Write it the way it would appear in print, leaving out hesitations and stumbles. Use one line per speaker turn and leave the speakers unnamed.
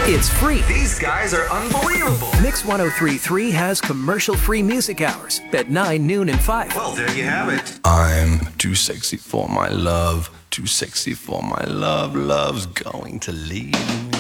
It's free.
These guys are unbelievable.
Mix 1033 has commercial-free music hours at 9, noon, and 5.
Well, there you have it.
I'm too sexy for my love, too sexy for my love. Love's going to leave me.